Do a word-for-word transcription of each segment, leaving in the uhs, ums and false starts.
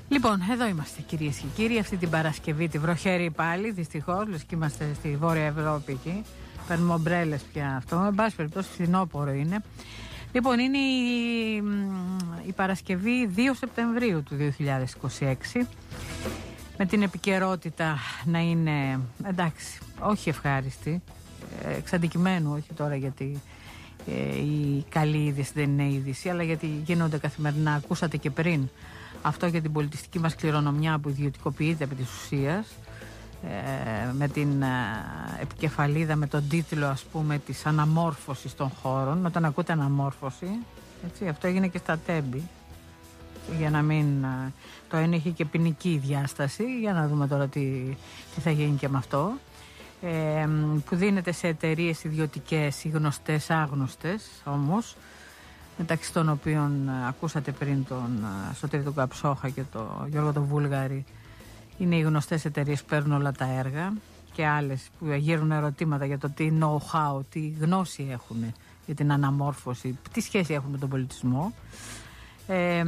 Λοιπόν, εδώ είμαστε κυρίες και κύριοι, αυτή την Παρασκευή, τη βροχερή πάλι, δυστυχώς, λες και είμαστε στη Βόρεια Ευρώπη εκεί. Παίρνουμε ομπρέλες πια αυτό, εν πάση περιπτώσει φθινόπωρο είναι. Λοιπόν, είναι η, η Παρασκευή δύο Σεπτεμβρίου του δύο χιλιάδες είκοσι έξι, με την επικαιρότητα να είναι, εντάξει, όχι ευχάριστη, εξ αντικειμένου, όχι τώρα γιατί ε, η καλή είδηση δεν είναι είδηση, αλλά γιατί γίνονται καθημερινά, ακούσατε και πριν, αυτό για την πολιτιστική μας κληρονομιά που ιδιωτικοποιείται επί της ουσίας, ε, με την ε, επικεφαλίδα, με τον τίτλο ας πούμε της αναμόρφωσης των χώρων. Όταν ακούτε αναμόρφωση, έτσι, αυτό έγινε και στα Τέμπη, για να μην ε, το ένα είχε και ποινική διάσταση, για να δούμε τώρα τι, τι θα γίνει και με αυτό, ε, που δίνεται σε εταιρείες ιδιωτικές ή γνωστές άγνωστες όμως, μεταξύ των οποίων ακούσατε πριν τον Σωτήρη τον Καψόχα και τον Γιώργο τον Βούλγαρη. Είναι οι γνωστές εταιρείες που παίρνουν όλα τα έργα και άλλες που γύρουν ερωτήματα για το τι know-how, τι γνώση έχουν για την αναμόρφωση, τι σχέση έχουν με τον πολιτισμό. Ε,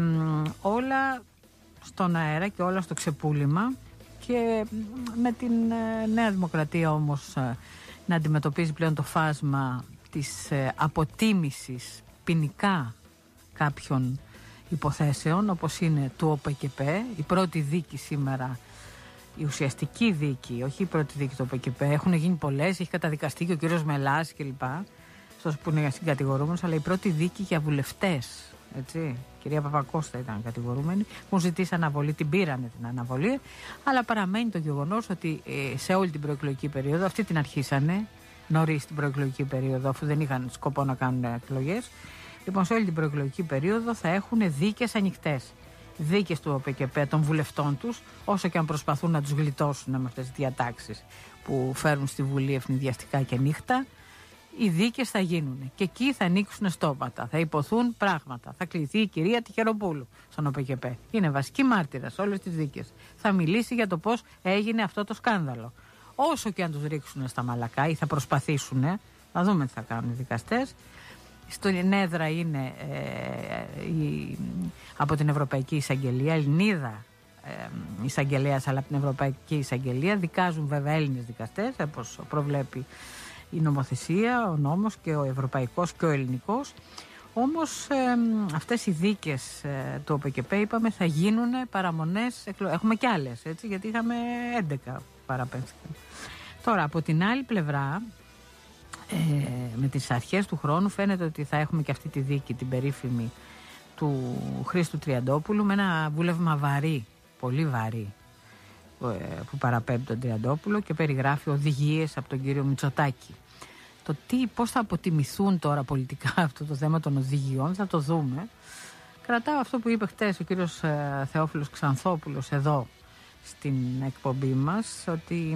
όλα στον αέρα και όλα στο ξεπούλημα, και με την Νέα Δημοκρατία όμως να αντιμετωπίζει πλέον το φάσμα της αποτίμησης ποινικά κάποιων υποθέσεων, όπως είναι του ΟΠΕΚΠ, η πρώτη δίκη σήμερα, η ουσιαστική δίκη, όχι η πρώτη δίκη του ΟΠΕΚΠ. Έχουν γίνει πολλές, έχει καταδικαστεί και ο κύριος Μελάς κλπ, αυτός που είναι συγκατηγορούμενος, αλλά η πρώτη δίκη για βουλευτές, έτσι, η κυρία Παπακώστα ήταν κατηγορούμενη, μου ζητήσει αναβολή, την πήρανε την αναβολή, αλλά παραμένει το γεγονός ότι ε, σε όλη την προεκλογική περίοδο, αυτή την αρχίσανε νωρίς την προεκλογική περίοδο, αφού δεν είχαν σκοπό να κάνουν εκλογές. Λοιπόν, σε όλη την προεκλογική περίοδο θα έχουν δίκες ανοιχτές. Δίκες του ΟΠΕΚΠ των βουλευτών τους, όσο και αν προσπαθούν να τους γλιτώσουν με αυτές τις διατάξεις που φέρουν στη Βουλή ευνηδιαστικά και νύχτα. Οι δίκες θα γίνουν και εκεί θα ανοίξουν στόματα, θα υποθούν πράγματα. Θα κληθεί η κυρία Τυχεροπούλου στον ΟΠΕΚΠ. Είναι βασική μάρτυρα σε όλες τις δίκες. Θα μιλήσει για το πώς έγινε αυτό το σκάνδαλο. Όσο και αν τους ρίξουν στα μαλακά, ή θα προσπαθήσουν, θα δούμε τι θα κάνουν οι δικαστές. Στην έδρα είναι ε, η, από την Ευρωπαϊκή Εισαγγελία, Ελληνίδα ε, εισαγγελέας, αλλά από την Ευρωπαϊκή Εισαγγελία. Δικάζουν βέβαια Έλληνες δικαστές, όπως προβλέπει η νομοθεσία, ο νόμος, και ο ευρωπαϊκός και ο ελληνικός. Όμως ε, αυτές οι δίκες ε, του ΟΠΕΚΠ, είπαμε, θα γίνουν παραμονές εκλογές. Έχουμε κι άλλες, έτσι, γιατί είχαμε έντεκα παραπέμφθηκαν. Τώρα, από την άλλη πλευρά, ε, με τις αρχές του χρόνου, φαίνεται ότι θα έχουμε και αυτή τη δίκη, την περίφημη του Χρήστου Τριαντόπουλου, με ένα βούλευμα βαρύ, πολύ βαρύ, ε, που παραπέμπει τον Τριαντόπουλο και περιγράφει οδηγίες από τον κύριο Μητσοτάκη. Το τι, πώς θα αποτιμηθούν τώρα πολιτικά αυτό το θέμα των οδηγιών, θα το δούμε. Κρατάω αυτό που είπε χτες ο κύριος ε, Θεόφιλος Ξανθόπουλος εδώ στην εκπομπή μας, ότι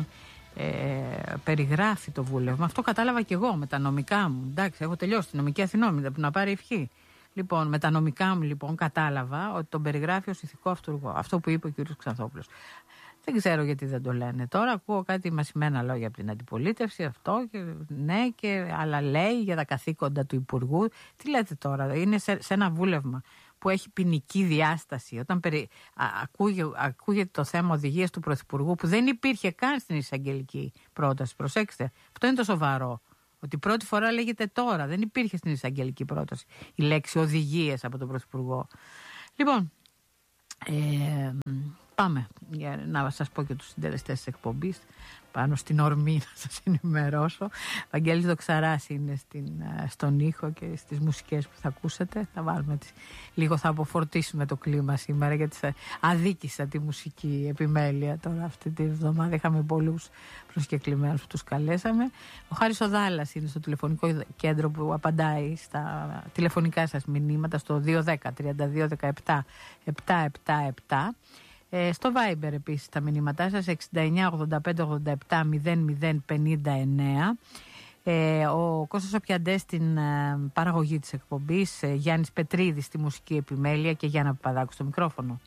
ε, περιγράφει το βούλευμα. Αυτό κατάλαβα και εγώ με τα νομικά μου. Εντάξει, έχω τελειώσει τη νομική Αθηνόμηδα που να πάρει ευχή. Λοιπόν, με τα νομικά μου λοιπόν κατάλαβα ότι τον περιγράφει ως ηθικό αυτούργο. Αυτό που είπε ο κύριος Ξανθόπουλος. Δεν ξέρω γιατί δεν το λένε. Τώρα ακούω κάτι μασημένα λόγια από την αντιπολίτευση, αυτό και ναι, και, αλλά λέει για τα καθήκοντα του Υπουργού. Τι λέτε τώρα, είναι σε, σε ένα βούλευμα που έχει ποινική διάσταση. Όταν περι, α, ακούγε, ακούγεται το θέμα οδηγίας του Πρωθυπουργού, που δεν υπήρχε καν στην εισαγγελική πρόταση. Προσέξτε, αυτό είναι το σοβαρό. Ότι πρώτη φορά λέγεται τώρα, δεν υπήρχε στην εισαγγελική πρόταση η λέξη οδηγίες από τον Πρωθυπουργό. Λοιπόν, ε, πάμε για να σας πω και τους συντελεστές της εκπομπής, πάνω στην ορμή να σας ενημερώσω. Βαγγέλης Δοξαράς είναι στην, στον ήχο και στις μουσικές που θα ακούσετε. Θα βάλουμε τις, λίγο θα αποφορτίσουμε το κλίμα σήμερα, γιατί αδίκησα τη μουσική επιμέλεια τώρα αυτή τη εβδομάδα. Είχαμε πολλούς προσκεκλημένους που τους καλέσαμε. Ο Χάρης Οδάλλας είναι στο τηλεφωνικό κέντρο που απαντάει στα τηλεφωνικά σας μηνύματα στο δύο ένα μηδέν τρία δύο ένα επτά επτά επτά επτά. Ε, στο Viber επίσης τα μηνύματά σας εξήντα εννιά ογδόντα πέντε ογδόντα επτά μηδέν μηδέν πενήντα εννέα. Ε, ο Κώστας Οπιαντές στην ε, παραγωγή της εκπομπής, ε, Γιάννης Πετρίδης στη μουσική επιμέλεια και Γιάννα Παπαδάκου στο μικρόφωνο.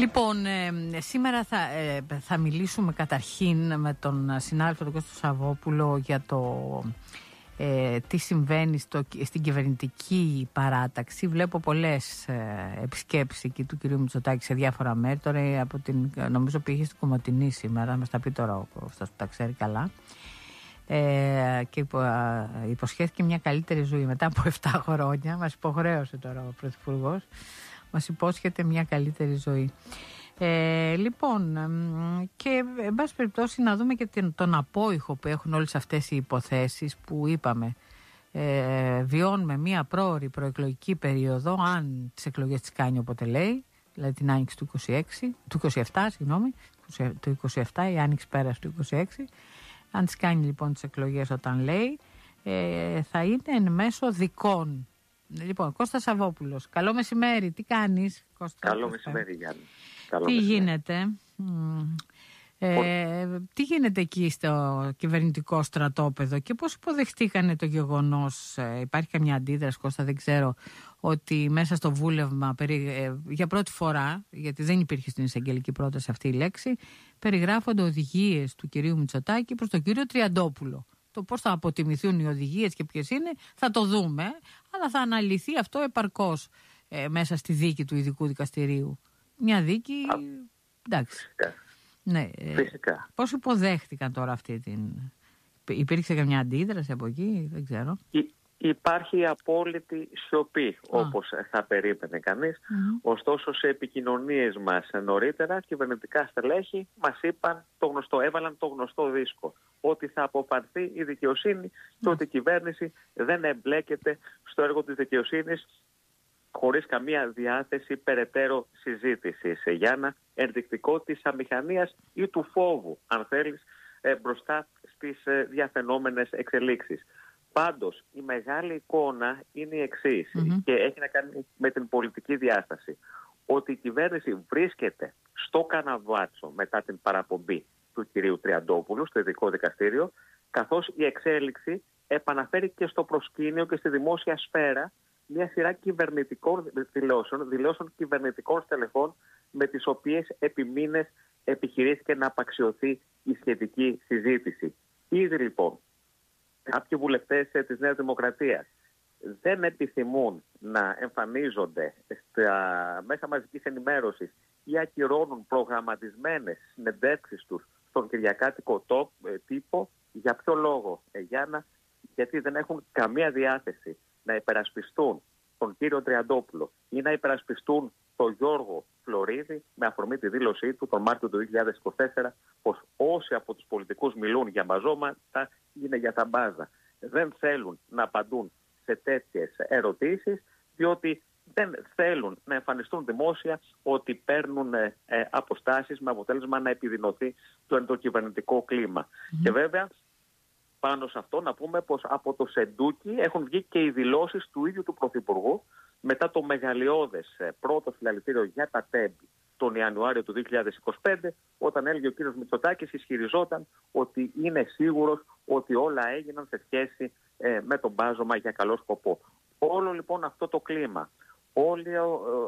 Λοιπόν, ε, σήμερα θα, ε, θα μιλήσουμε καταρχήν με τον συνάδελφο τον Κώστα Σαββόπουλο για το ε, τι συμβαίνει στο, στην κυβερνητική παράταξη. Βλέπω πολλές ε, επισκέψεις εκεί του κυρίου Μητσοτάκη σε διάφορα μέρη. Τώρα από την, νομίζω πήγε στην Κομοτηνή σήμερα, μας τα πει τώρα ο Κώστας που τα ξέρει καλά. Ε, και υπο, υποσχέθηκε μια καλύτερη ζωή μετά από επτά χρόνια. Μας υποχρέωσε τώρα ο Πρωθυπουργός. Μας υπόσχεται μια καλύτερη ζωή. Ε, λοιπόν, και εν πάση περιπτώσει να δούμε και τον απόϊχο που έχουν όλες αυτές οι υποθέσεις που είπαμε. Ε, βιώνουμε μια πρόωρη προεκλογική περίοδο, αν τις εκλογές τις κάνει όποτε λέει, δηλαδή την άνοιξη του είκοσι έξι, του είκοσι επτά, συγγνώμη, του είκοσι επτά, η άνοιξη πέρασε του είκοσι έξι. Αν τις κάνει λοιπόν τις εκλογές όταν λέει, ε, θα είναι εν μέσω δικών. Λοιπόν, Κώστα Σαββόπουλος, καλό μεσημέρι, τι κάνεις Κώστα? Καλό μεσημέρι Γιάννη. Καλό τι μεσημέρι. γίνεται, ε, τι γίνεται εκεί στο κυβερνητικό στρατόπεδο και πώς υποδεχτήκανε το γεγονός, ε, υπάρχει καμιά αντίδραση Κώστα, δεν ξέρω, ότι μέσα στο βούλευμα περί, ε, για πρώτη φορά, γιατί δεν υπήρχε στην εισαγγελική πρόταση αυτή η λέξη, περιγράφονται οδηγίες του κυρίου Μητσοτάκη προς τον κύριο Τριαντόπουλο. Το πώς θα αποτιμηθούν οι οδηγίες και ποιες είναι θα το δούμε, αλλά θα αναλυθεί αυτό επαρκώς ε, μέσα στη δίκη του ειδικού δικαστηρίου. Μια δίκη, Α, εντάξει. Φυσικά. Ναι, φυσικά. Ε, πώς υποδέχτηκαν τώρα αυτή την... Υπήρξε καμιά αντίδραση από εκεί, δεν ξέρω. Υ- υπάρχει απόλυτη σιωπή, όπως θα περίμενε κανείς. Mm-hmm. Ωστόσο, σε επικοινωνίες μας νωρίτερα, κυβερνητικά στελέχη μας είπαν το γνωστό, έβαλαν το γνωστό δίσκο. Ότι θα αποφανθεί η δικαιοσύνη mm. και ότι η κυβέρνηση δεν εμπλέκεται στο έργο της δικαιοσύνης χωρίς καμία διάθεση περαιτέρω συζήτησης. Για ένα ενδεικτικό της αμηχανίας ή του φόβου, αν θέλεις, μπροστά στις διαφαινόμενες εξελίξεις. Πάντως, η μεγάλη εικόνα είναι η εξής mm-hmm. και έχει να κάνει με την πολιτική διάσταση. Ότι η κυβέρνηση βρίσκεται στο καναβάτσο μετά την παραπομπή του κυρίου Τριαντόπουλου στο ειδικό δικαστήριο, καθώς η εξέλιξη επαναφέρει και στο προσκήνιο και στη δημόσια σφαίρα μια σειρά κυβερνητικών δηλώσεων, δηλώσεων κυβερνητικών στελεχών, με τις οποίες επί μήνες επιχειρήθηκε να απαξιωθεί η σχετική συζήτηση. Ήδη λοιπόν κάποιοι βουλευτές της Νέας Δημοκρατίας δεν επιθυμούν να εμφανίζονται στα μέσα μαζικής ενημέρωσης ή ακυρώνουν προγραμματισμένες συνεντεύξεις τους στον κυριακάτικο τύπο. Για ποιο λόγο, ε, Γιάννα? Γιατί δεν έχουν καμία διάθεση να υπερασπιστούν τον κύριο Τριαντόπουλο ή να υπερασπιστούν τον Γιώργο Φλωρίδη με αφορμή τη δήλωσή του τον Μάρτιο του δύο χιλιάδες είκοσι τέσσερα πως όσοι από τους πολιτικούς μιλούν για μπαζώματα είναι για τα μπάζα. Δεν θέλουν να απαντούν σε τέτοιες ερωτήσεις, διότι δεν θέλουν να εμφανιστούν δημόσια ότι παίρνουν ε, αποστάσεις με αποτέλεσμα να επιδεινωθεί το ενδοκυβερνητικό κλίμα. Mm-hmm. Και βέβαια πάνω σε αυτό να πούμε πως από το Σεντούκι έχουν βγει και οι δηλώσεις του ίδιου του Πρωθυπουργού μετά το μεγαλειώδες ε, πρώτο συλλαλητήριο για τα τέμπη τον Ιανουάριο του δύο χιλιάδες είκοσι πέντε, όταν έλεγε ο κύριος Μητσοτάκης, ισχυριζόταν ότι είναι σίγουρος ότι όλα έγιναν σε σχέση ε, με τον μπάζωμα για καλό σκοπό. Όλο λοιπόν αυτό το κλίμα, όλη ε, ε,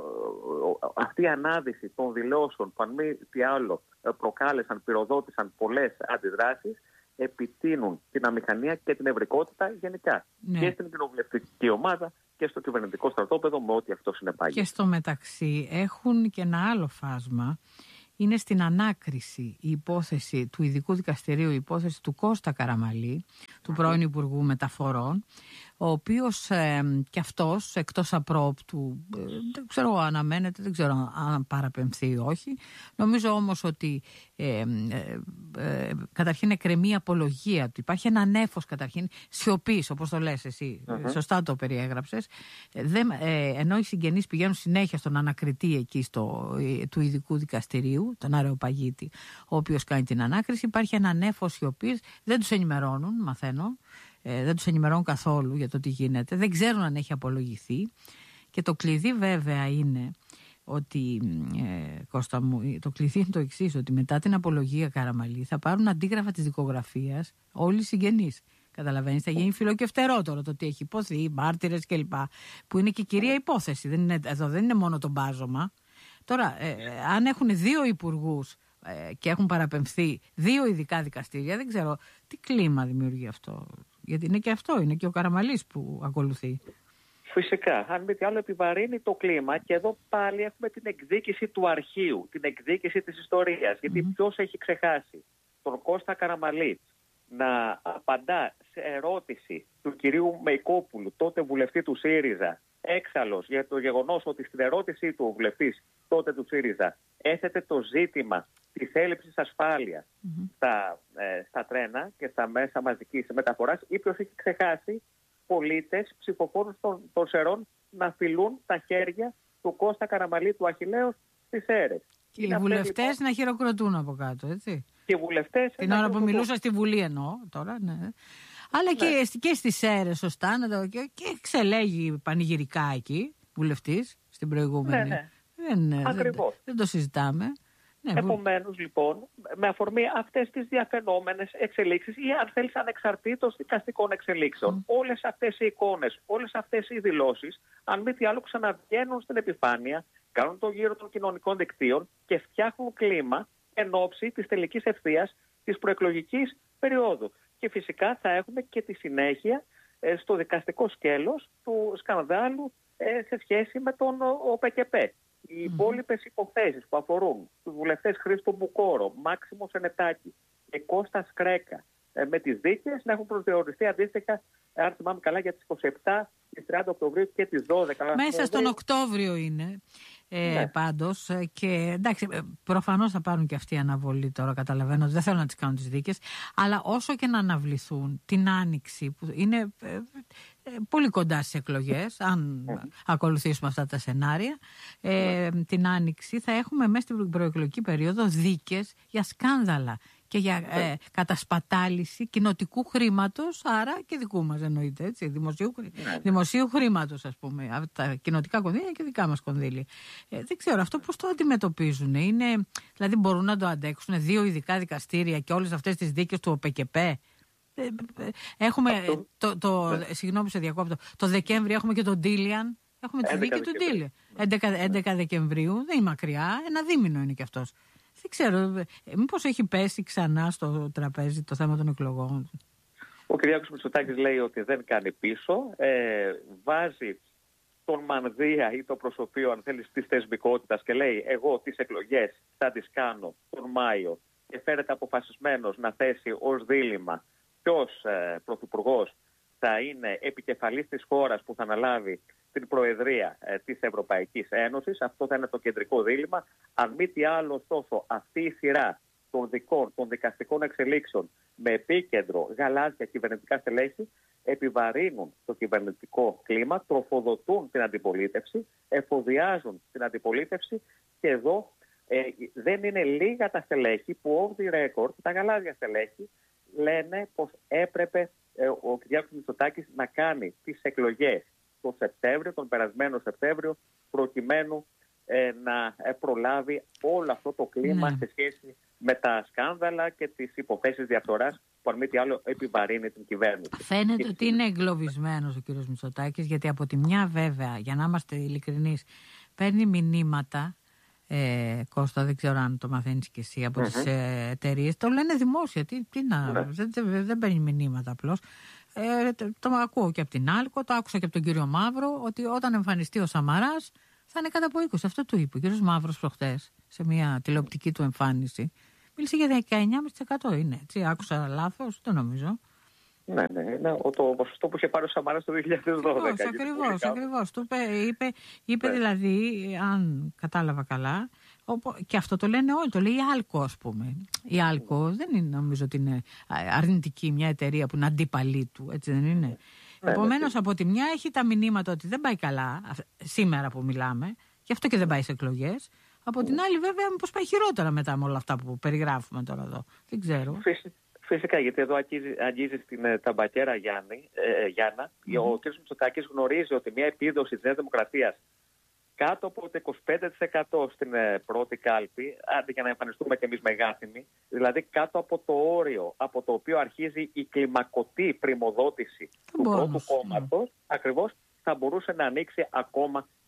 αυτή η ανάδυση των δηλώσεων που αν μη τι άλλο ε, προκάλεσαν, πυροδότησαν πολλές αντιδράσεις, επιτείνουν την αμηχανία και την ευρικότητα γενικά. Ναι. Και στην κοινοβουλευτική ομάδα και στο κυβερνητικό στρατόπεδο με ό,τι αυτό συνεπάγει. Και στο μεταξύ έχουν και ένα άλλο φάσμα. Είναι στην ανάκριση η υπόθεση του ειδικού δικαστηρίου, η υπόθεση του Κώστα Καραμαλή, του πρώην Υπουργού Μεταφορών, ο οποίος ε, και αυτός εκτός απρόπτου, ε, δεν ξέρω αναμένεται, δεν ξέρω αν παραπεμφθεί ή όχι. Νομίζω όμως ότι ε, ε, ε, καταρχήν εκκρεμεί απολογία του. Υπάρχει ένα νέφος καταρχήν σιωπής, όπως το λες εσύ, uh-huh. σωστά το περιέγραψες. Ε, δεν, ε, ενώ οι συγγενείς πηγαίνουν συνέχεια στον ανακριτή εκεί στο, ε, του ειδικού δικαστηρίου, τον Αρεοπαγίτη, ο οποίος κάνει την ανάκριση, υπάρχει ένα νέφος σιωπής, δεν τους ενημερώνουν, μαθαίνω. Ε, δεν τους ενημερώνουν καθόλου για το τι γίνεται, δεν ξέρουν αν έχει απολογηθεί. Και το κλειδί βέβαια είναι ότι, ε, Κώστα μου, το κλειδί είναι το εξής, ότι μετά την απολογία Καραμαλή θα πάρουν αντίγραφα της δικογραφίας όλοι οι συγγενείς. Καταλαβαίνεις, θα γίνει φιλοκευτερότερο το τι έχει υποθεί, μάρτυρες κλπ. Που είναι και κυρία υπόθεση. Δεν είναι, εδώ δεν είναι μόνο το μπάζωμα. Τώρα, ε, αν έχουν δύο υπουργούς ε, και έχουν παραπεμφθεί δύο ειδικά δικαστήρια, δεν ξέρω τι κλίμα δημιουργεί αυτό. Γιατί είναι και αυτό, είναι και ο Καραμαλής που ακολουθεί. Φυσικά, αν μη τι άλλο επιβαρύνει το κλίμα και εδώ πάλι έχουμε την εκδίκηση του αρχείου, την εκδίκηση της ιστορίας. Γιατί mm-hmm. ποιος έχει ξεχάσει τον Κώστα Καραμαλή να απαντά σε ερώτηση του κυρίου Μεϊκόπουλου, τότε βουλευτή του ΣΥΡΙΖΑ, έξαλλος για το γεγονός ότι στην ερώτησή του ο βουλευτής τότε του ΣΥΡΙΖΑ έθετε το ζήτημα της έλλειψης ασφάλειας mm-hmm. στα, ε, στα τρένα και στα μέσα μαζικής μεταφοράς, ή ποιος έχει ξεχάσει πολίτες, ψηφοφόρους των, των Σερών να φιλούν τα χέρια του Κώστα Καραμαλή του Αχιλλέως στις αίρες. Και οι βουλευτές λοιπόν να χειροκροτούν από κάτω, έτσι. Και οι βουλευτές την ώρα που μιλούσα στη Βουλή εννοώ τώρα, ναι. Αλλά ναι. και, και στις αίρες, σωστά, και, και εξελέγει πανηγυρικά εκεί, βουλευτής, στην προηγούμενη. Ναι, ναι. Δεν, Ακριβώς. Δεν, δεν το συζητάμε. Ναι, Επομένως, λοιπόν, με αφορμή αυτές τις διαφαινόμενες εξελίξεις ή αν θέλεις ανεξαρτήτως δικαστικών εξελίξεων, mm. όλες αυτές οι εικόνες, όλες αυτές οι δηλώσεις, αν μη τι άλλο ξαναβγαίνουν στην επιφάνεια, κάνουν το γύρο των κοινωνικών δικτύων και φτιάχνουν κλίμα εν ώψη της τελικής ευθείας της προεκλογικής περίοδου. Και φυσικά θα έχουμε και τη συνέχεια ε, στο δικαστικό σκέλος του σκανδάλου ε, σε σχέση με τον ΟΠΚΠ. Οι mm-hmm. υπόλοιπες υποθέσεις που αφορούν τους βουλευτές Χρήστο Μπουκόρο, Μάξιμο Σενετάκη και Κώστα Σκρέκα ε, με τις δίκες να έχουν προσδιοριστεί αντίστοιχα, αν θυμάμαι καλά, για τις είκοσι επτά, τις τριάντα Οκτωβρίου και τις δώδεκα. Μέσα στον Οκτώβριο είναι ε, ναι. πάντως και εντάξει, προφανώς θα πάρουν και αυτοί αναβολή τώρα, καταλαβαίνω, δεν θέλω να τις κάνουν τις δίκες, αλλά όσο και να αναβληθούν την Άνοιξη που είναι ε, ε, πολύ κοντά στις εκλογές, αν mm. ακολουθήσουμε αυτά τα σενάρια, ε, mm. την Άνοιξη θα έχουμε μέσα στην προεκλογική περίοδο δίκες για σκάνδαλα και για ε, κατασπατάληση κοινοτικού χρήματος, άρα και δικού μας εννοείται, έτσι, δημοσίου, δημοσίου χρήματος, ας πούμε, τα κοινοτικά κονδύλια και δικά μας κονδύλια. Ε, δεν ξέρω αυτό πώς το αντιμετωπίζουν. Είναι, δηλαδή μπορούν να το αντέξουν δύο ειδικά δικαστήρια και όλες αυτές τις δίκες του ΟΠΚΠ. Ε, ε, έχουμε, το, το, ναι. συγγνώμη σε διακόπτω, το Δεκέμβρη έχουμε και τον Ντίλιαν, έχουμε τη δίκη του Ντίλιαν. έντεκα Δεκεμβρίου, δεν είναι μακριά, ένα δίμηνο είναι και αυτός. Δεν ξέρω, μήπως έχει πέσει ξανά στο τραπέζι το θέμα των εκλογών. Ο Κυριάκος Μητσοτάκης λέει ότι δεν κάνει πίσω, ε, βάζει τον μανδύα ή το προσωπείο, αν θέλεις, της θεσμικότητας και λέει εγώ τις εκλογές θα τις κάνω τον Μάιο και φέρεται αποφασισμένος να θέσει ως δίλημμα ποιος ε, πρωθυπουργός θα είναι επικεφαλής της χώρας που θα αναλάβει την Προεδρία ε, της Ευρωπαϊκής Ένωσης. Αυτό θα είναι το κεντρικό δίλημμα. Αν μη τι άλλο, ωστόσο, αυτή η σειρά των δικών, των δικαστικών εξελίξεων με επίκεντρο γαλάζια κυβερνητικά στελέχη επιβαρύνουν το κυβερνητικό κλίμα, τροφοδοτούν την αντιπολίτευση, εφοδιάζουν την αντιπολίτευση και εδώ ε, δεν είναι λίγα τα στελέχη που off the record, τα γαλάζια στελέχη, λένε πως έπρεπε ε, ο Κυριάκος Μητσοτάκης να κάνει τις εκλογές τον Σεπτέμβριο, τον περασμένο Σεπτέμβριο, προκειμένου ε, να ε, προλάβει όλο αυτό το κλίμα ναι. σε σχέση με τα σκάνδαλα και τις υποθέσεις διαφθοράς που αν μη τι άλλο επιβαρύνει την κυβέρνηση. Φαίνεται και... ότι είναι εγκλωβισμένος ο κ. Μητσοτάκης, γιατί από τη μια βέβαια, για να είμαστε ειλικρινείς, παίρνει μηνύματα, ε, Κώστα, δεν ξέρω αν το μαθαίνεις και εσύ, από mm-hmm. τις ε, εταιρείες, το λένε δημόσια, τι, τι να, ναι. δεν, δεν, δεν παίρνει μηνύματα απλώς. Ε, το, το ακούω και από την Άλκο, το άκουσα και από τον κύριο Μαύρο, ότι όταν εμφανιστεί ο Σαμαράς θα είναι κατά από είκοσι. Αυτό του είπε ο κύριος Μαύρος προχτές σε μια τηλεοπτική του εμφάνιση. Μίλησε για δεκαεννιά κόμμα πέντε τοις εκατό είναι, έτσι, άκουσα λάθος, δεν νομίζω. Ναι, ναι, ναι, το ποσοστό που είχε πάρει ο Σαμαράς το δύο χιλιάδες δώδεκα. Ακριβώς, ακριβώς. Του είπε, είπε, είπε ναι. δηλαδή, αν κατάλαβα καλά, και αυτό το λένε όλοι, το λέει η Άλκο, ας πούμε. Η Άλκο δεν είναι, νομίζω ότι είναι αρνητική μια εταιρεία που είναι αντίπαλή του, έτσι δεν είναι. Ναι, επομένως, ναι. από τη μια έχει τα μηνύματα ότι δεν πάει καλά, σήμερα που μιλάμε, γι' αυτό και δεν πάει σε εκλογές. Από την άλλη, βέβαια, μήπως πάει χειρότερα μετά με όλα αυτά που περιγράφουμε τώρα εδώ. Δεν ξέρω. Φυσικά, γιατί εδώ αγγίζει, αγγίζει στην ε, ταμπακέρα Γιάννη, ε, Γιάννα. Mm-hmm. Ο κ. Μητσοτάκης γνωρίζει ότι μια επίδοση της Νέας Δημοκρατίας κάτω από το είκοσι πέντε τοις εκατό στην ε, πρώτη κάλπη, άντε για να εμφανιστούμε κι εμείς μεγάθυμοι, δηλαδή κάτω από το όριο από το οποίο αρχίζει η κλιμακωτή πρημοδότηση του πρώτου κόμματος, mm. ακριβώς θα μπορούσε να ανοίξει ακόμα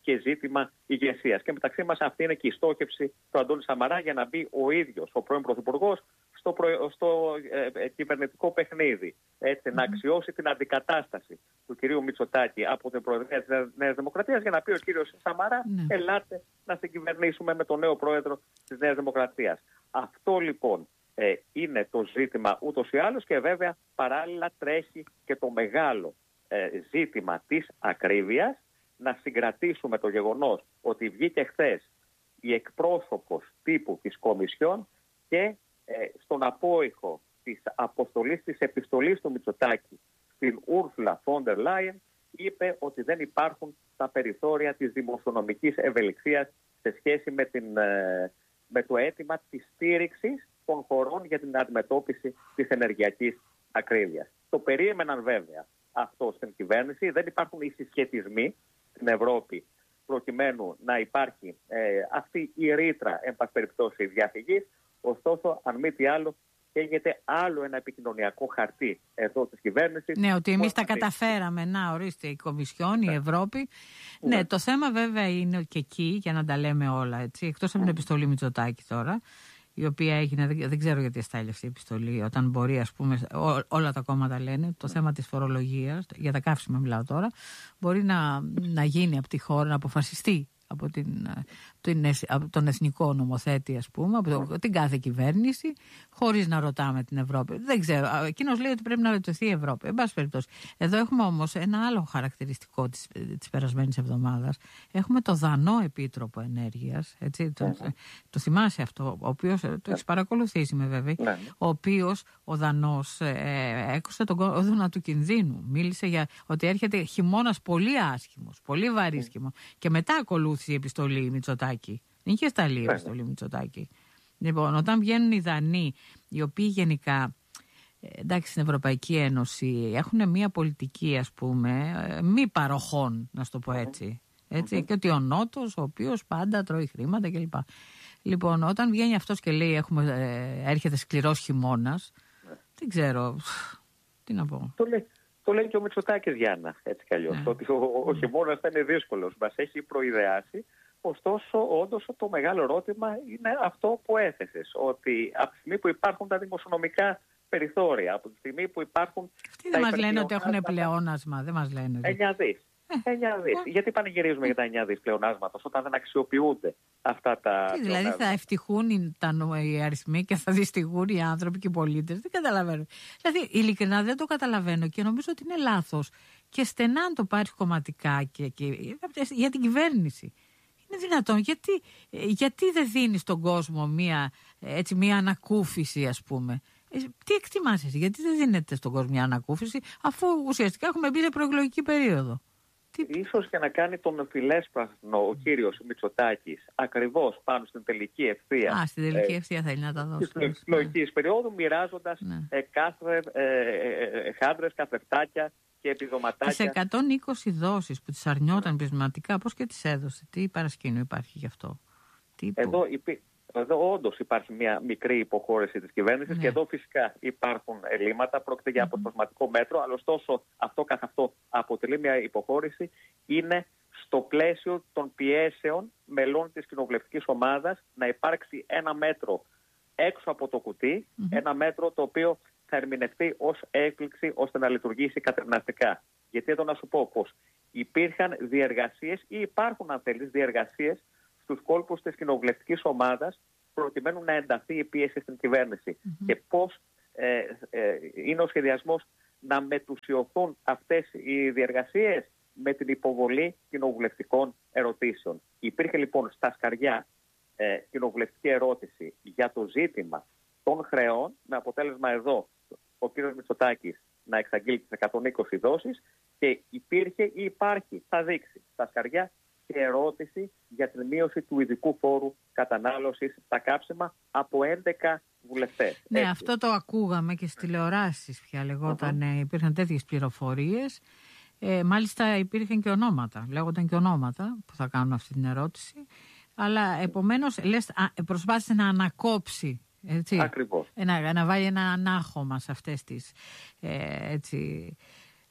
και ζήτημα ηγεσίας. Και μεταξύ μας αυτή είναι και η στόχευση του Αντώνη Σαμαρά για να μπει ο ίδιος ο πρώην Πρωθυπουργός στο, προ... στο ε, κυβερνητικό παιχνίδι. Έτσι, mm-hmm. να αξιώσει την αντικατάσταση του κυρίου Μητσοτάκη από την Προεδρία της Νέας Δημοκρατίας για να πει ο κύριος Σαμαρά, mm-hmm. ελάτε να συγκυβερνήσουμε με τον νέο πρόεδρο της Νέας Δημοκρατίας. Αυτό λοιπόν ε, είναι το ζήτημα ούτως ή άλλως, και βέβαια παράλληλα τρέχει και το μεγάλο ε, ζήτημα της ακρίβειας, να συγκρατήσουμε το γεγονός ότι βγήκε χθες η εκπρόσωπος τύπου της Κομισιόν και ε, στον απόϊχο της αποστολής της επιστολής του Μητσοτάκη στην Ούρσουλα φον ντερ Λάιεν είπε ότι δεν υπάρχουν τα περιθώρια της δημοσιονομικής ευελιξίας σε σχέση με, την, ε, με το αίτημα της στήριξης των χωρών για την αντιμετώπιση της ενεργειακής ακρίβειας. Το περίμεναν βέβαια αυτό στην κυβέρνηση. Δεν υπάρχουν οι συσχετισμοί στην Ευρώπη προκειμένου να υπάρχει ε, αυτή η ρήτρα, εν πάση περιπτώσει, διαφυγής. Ωστόσο, αν μη τι άλλο, καίγεται άλλο ένα επικοινωνιακό χαρτί εδώ της κυβέρνησης. Ναι, ότι εμείς τα καταφέραμε. Να, ορίστε, η Κομισιόν, ναι. η Ευρώπη. Ναι. ναι, το θέμα βέβαια είναι και εκεί, για να τα λέμε όλα, έτσι, εκτός από την επιστολή Μητσοτάκη τώρα, η οποία έγινε, δεν ξέρω γιατί εστάλει αυτή η επιστολή, όταν μπορεί, ας πούμε, ό, όλα τα κόμματα λένε, το θέμα της φορολογίας, για τα καύσιμα μιλάω τώρα, μπορεί να, να γίνει από τη χώρα, να αποφασιστεί από, την, την, από τον εθνικό νομοθέτη, ας πούμε, από το, την κάθε κυβέρνηση, χωρίς να ρωτάμε την Ευρώπη. Δεν ξέρω. Εκείνος λέει ότι πρέπει να ρωτηθεί η Ευρώπη. Εν πάση περιπτώσει. Εδώ έχουμε όμως ένα άλλο χαρακτηριστικό της, της περασμένης εβδομάδας. Έχουμε το Δανό Επίτροπο Ενέργειας. Έτσι, το, mm-hmm. το θυμάσαι αυτό, ο οποίος το έχει παρακολουθήσει, με βέβαια. Mm-hmm. Ο οποίος, ο Δανός, ε, έκοψε τον κόδωνα του κινδύνου. Μίλησε για ότι έρχεται χειμώνας πολύ άσχημος, πολύ βαρύσχημο. Mm-hmm. Και μετά ακολούθησε η επιστολή Μητσοτάκη. Δεν είχε σταλεί η επιστολή Μητσοτάκη. Λοιπόν, όταν βγαίνουν οι Δανείοι, οι οποίοι γενικά, εντάξει, στην Ευρωπαϊκή Ένωση έχουν μια πολιτική, ας πούμε, μη παροχών, να σου το πω έτσι. έτσι mm-hmm. Και ότι ο Νότος, ο οποίος πάντα τρώει χρήματα κλπ. Λοιπόν, όταν βγαίνει αυτός και λέει έχουμε, ε, έρχεται σκληρός χειμώνας, mm-hmm. δεν ξέρω, τι να πω. Το λέει. Το λέει και ο Μητσοτάκης, Γιάννα, έτσι κι αλλιώς. Yeah. Ότι ο, ο χειμώνας θα είναι δύσκολος. Μας έχει προειδεάσει. Ωστόσο, όντως το μεγάλο ερώτημα είναι αυτό που έθεσες. Ότι από τη στιγμή που υπάρχουν τα δημοσιονομικά περιθώρια, από τη στιγμή που υπάρχουν. Αυτοί δεν μας λένε ότι έχουν πλεόνασμα. Δεν μας λένε. εννιά δις. εννιά δις. Ε. Γιατί πανηγυρίζουμε για τα εννιά δις πλεονάσματος όταν δεν αξιοποιούνται αυτά τα. Τι, δηλαδή θα ευτυχούν οι αριθμοί και θα δυστυχούν οι άνθρωποι και οι πολίτες. Δεν καταλαβαίνω. Δηλαδή, ειλικρινά δεν το καταλαβαίνω και νομίζω ότι είναι λάθος. Και στενά αν το πάρει κομματικά και, και, για την κυβέρνηση. Είναι δυνατόν. Γιατί, γιατί δεν δίνει στον κόσμο μία, έτσι, μία ανακούφιση, ας πούμε. Ε, τι εκτιμάς εσύ, γιατί δεν δίνεται στον κόσμο μια ανακούφιση, αφού ουσιαστικά έχουμε μπει σε προεκλογική περίοδο. Ίσως και να κάνει τον φιλέσπρασνο ο κύριος Μητσοτάκης ακριβώς πάνω στην τελική ευθεία. Α, στην τελική ευθεία θέλει να τα δώσει. Της εκλογικής περίοδου, μοιράζοντας ναι. ε, κάθε ε, ε, ε, χάντρες, καθρεφτάκια και επιδοματάκια. Τις εκατόν είκοσι δόσεις που τις αρνιόταν επιδοματικά, πώς και τις έδωσε, τι παρασκήνιο υπάρχει γι' αυτό. Τι Εδώ υπή... Εδώ όντως υπάρχει μια μικρή υποχώρηση της κυβέρνησης ναι. και εδώ φυσικά υπάρχουν ελλείμματα, πρόκειται για αποσπασματικό μέτρο, αλλά ωστόσο αυτό καθ' αυτό αποτελεί μια υποχώρηση, είναι στο πλαίσιο των πιέσεων μελών της κοινοβουλευτικής ομάδας να υπάρξει ένα μέτρο έξω από το κουτί, mm-hmm. ένα μέτρο το οποίο θα ερμηνευτεί ως έκπληξη ώστε να λειτουργήσει κατερναστικά. Γιατί εδώ να σου πω πως υπήρχαν διεργασίες ή υπάρχουν αν θέλεις διεργασίες στους κόλπους της κοινοβουλευτικής ομάδας προκειμένου να ενταθεί η πίεση στην κυβέρνηση. Mm-hmm. Και πώς ε, ε, είναι ο σχεδιασμός να μετουσιωθούν αυτές οι διεργασίες με την υποβολή κοινοβουλευτικών ερωτήσεων. Υπήρχε λοιπόν στα σκαριά ε, κοινοβουλευτική ερώτηση για το ζήτημα των χρεών, με αποτέλεσμα εδώ ο κ. Μητσοτάκης να εξαγγείλει τις εκατόν είκοσι δόσεις και υπήρχε ή υπάρχει, θα δείξει, στα σκαριά και ερώτηση για την μείωση του ειδικού φόρου κατανάλωσης στα κάψιμα από έντεκα βουλευτές. Ναι, έτσι. Αυτό το ακούγαμε και στις τηλεοράσεις πια λεγόταν, uh-huh. υπήρχαν τέτοιες πληροφορίες. Ε, μάλιστα υπήρχαν και ονόματα, λέγονταν και ονόματα που θα κάνουν αυτή την ερώτηση. Αλλά επομένως λες, προσπάθησε να ανακόψει, έτσι, ακριβώς. Να, να βάλει ένα ανάχωμα σε αυτές τις ε, έτσι,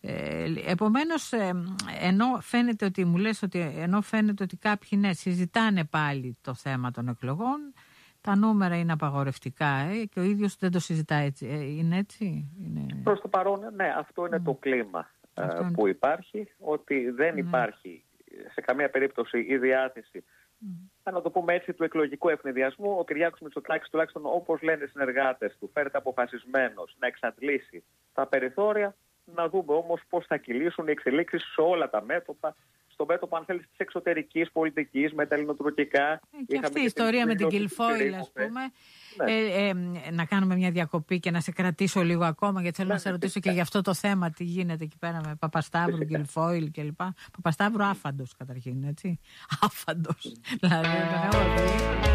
Ε, επομένως, ε, ενώ φαίνεται ότι μου λες ότι ενώ φαίνεται ότι κάποιοι ναι, συζητάνε πάλι το θέμα των εκλογών, τα νούμερα είναι απαγορευτικά ε, και ο ίδιος δεν το συζητάει έτσι. Ε, είναι έτσι? Είναι... Προς το παρόν, ναι, αυτό είναι mm. το κλίμα ε, είναι... που υπάρχει, ότι δεν mm. υπάρχει σε καμία περίπτωση η διάθεση, mm. να το πούμε έτσι, του εκλογικού ευνηδιασμού. Ο Κυριάκος Μητσοτάκης, τουλάχιστον όπως λένε οι συνεργάτες του, φέρεται αποφασισμένος να εξαντλήσει τα περιθώρια. Να δούμε όμως πώς θα κυλήσουν οι εξελίξεις σε όλα τα μέτωπα. Στο μέτωπο, αν θέλεις, της εξωτερικής πολιτικής, με τα ελληνοτουρκικά. Ε, και αυτή η ιστορία με την Κιλφόιλ, ας πούμε. Ναι. Ε, ε, να κάνουμε μια διακοπή και να σε κρατήσω λίγο ακόμα, γιατί θέλω ναι, να σε ρωτήσω φυσικά. Και για αυτό το θέμα, τι γίνεται εκεί πέρα με Παπασταύρου, Κιλφόιλ κλπ. Παπασταύρου άφαντος καταρχήν, έτσι. Άφαντος. Δηλαδή, τον έχω δει.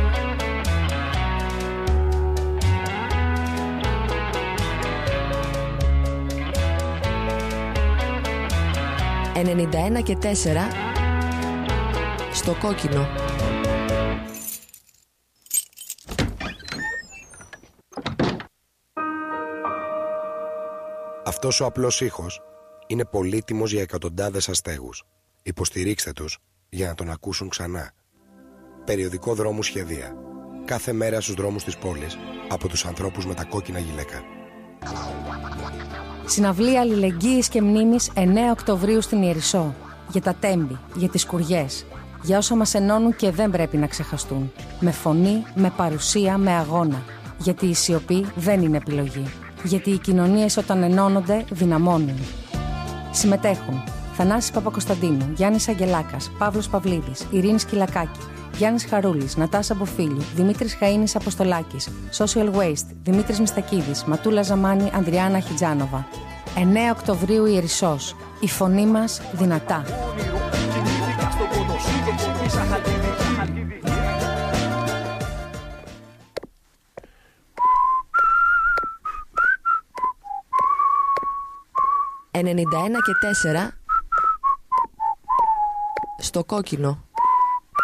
ενενήντα ένα και τέσσερα στο κόκκινο. Αυτός ο απλός ήχος είναι πολύτιμος για εκατοντάδες αστέγους. Υποστηρίξτε τους για να τον ακούσουν ξανά. Περιοδικό Δρόμου Σχεδία. Κάθε μέρα στους δρόμους της πόλης από τους ανθρώπους με τα κόκκινα γυλαίκα. Συναυλία Αλληλεγγύης και Μνήμης εννέα Οκτωβρίου στην Ιερισσό. Για τα τέμπη, για τις σκουριές. Για όσα μας ενώνουν και δεν πρέπει να ξεχαστούν. Με φωνή, με παρουσία, με αγώνα. Γιατί η σιωπή δεν είναι επιλογή. Γιατί οι κοινωνίες όταν ενώνονται δυναμώνουν. Συμμετέχουν Θανάσης Παπακοσταντίνου, Γιάννης Αγγελάκας, Παύλος Παυλίδης, Ειρήνη Σκυλακάκη, Γιάννης Χαρούλης, Νατάσα Μποφίλιου, Δημήτρης Χαΐνης Αποστολάκης, Social Waste, Δημήτρης Μιστακίδης, Ματούλα Ζαμάνη, Ανδριάννα Χιτζάνοβα. εννέα Οκτωβρίου Ιερισσός. Η φωνή μας δυνατά. ενενήντα ένα και τέσσερα στο κόκκινο.